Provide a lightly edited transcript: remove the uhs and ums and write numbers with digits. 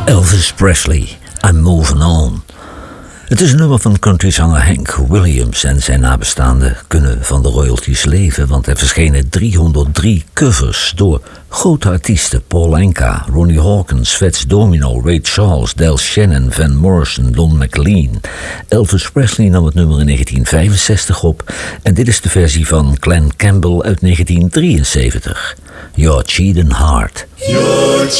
Elvis Presley, I'm Moving On. Het is een nummer van countryzanger Hank Williams en zijn nabestaanden kunnen van de royalties leven, want er verschenen 303 covers door grote artiesten: Paul Anka, Ronnie Hawkins, Fats Domino, Ray Charles, Del Shannon, Van Morrison, Don McLean. Elvis Presley nam het nummer in 1965 op en dit is de versie van Glen Campbell uit 1973. You're Cheating Hard.